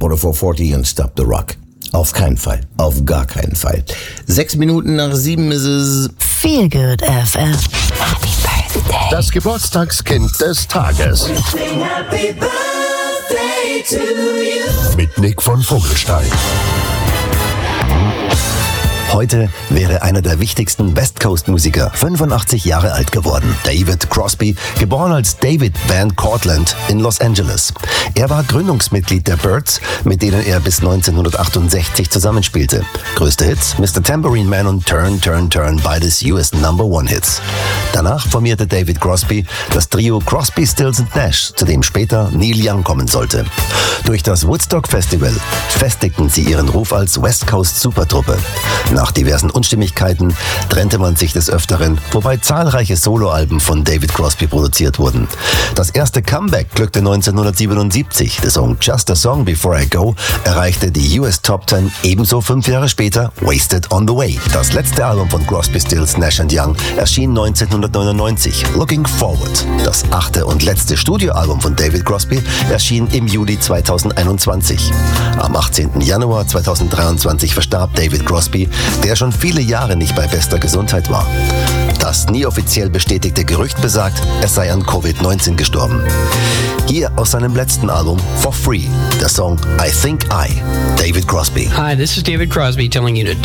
Border 440 und Stop the Rock. Auf keinen Fall. Auf gar keinen Fall. 6 Minuten nach 7 ist es Feel Good FM. Happy Birthday. Das Geburtstagskind des Tages. Happy birthday to you. Mit Nick von Vogelstein. Heute wäre einer der wichtigsten West Coast Musiker 85 Jahre alt geworden. David Crosby, geboren als David Van Cortlandt in Los Angeles. Er war Gründungsmitglied der Byrds, mit denen er bis 1968 zusammenspielte. Größte Hits: Mr. Tambourine Man und Turn, Turn, Turn, beides US #1 Hits. Danach formierte David Crosby das Trio Crosby, Stills & Nash, zu dem später Neil Young kommen sollte. Durch das Woodstock Festival festigten sie ihren Ruf als West Coast Supertruppe. Nach diversen Unstimmigkeiten trennte man sich des Öfteren, wobei zahlreiche Soloalben von David Crosby produziert wurden. Das erste Comeback glückte 1977. Der Song Just a Song Before I Go erreichte die US Top 10, ebenso 5 Jahre später Wasted on the Way. Das letzte Album von Crosby, Stills, Nash & Young erschien 1999, Looking Forward. Das 8. und letzte Studioalbum von David Crosby erschien im Juli 2021. Am 18. Januar 2023 verstarb David Crosby, der schon viele Jahre nicht bei bester Gesundheit war. Das nie offiziell bestätigte Gerücht besagt, er sei an Covid-19 gestorben. Hier aus seinem letzten Album For Free, der Song I Think I, David Crosby. Hi, this is David Crosby telling you to